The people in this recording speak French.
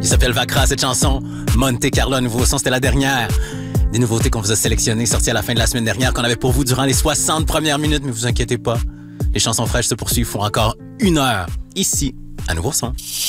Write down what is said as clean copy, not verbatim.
s'appelle Vacra, cette chanson. Monte Carlo, un nouveau son, c'était la dernière. Des nouveautés qu'on vous a sélectionnées, sorties à la fin de la semaine dernière, qu'on avait pour vous durant les 60 premières minutes, mais vous inquiétez pas. Les chansons fraîches se poursuivent pour encore 1 heure, ici, à Nouveau Son.